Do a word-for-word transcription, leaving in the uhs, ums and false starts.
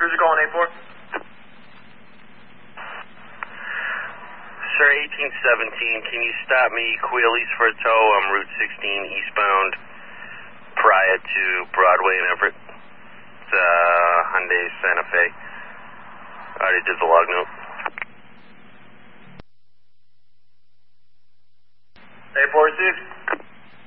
Who's it calling, eight four? Sir, eighteen seventeen, can you stop me Quealy's for a tow? I'm Route sixteen eastbound prior to Broadway and Everett. It's uh, Hyundai Santa Fe. I already did the log note. eight four six.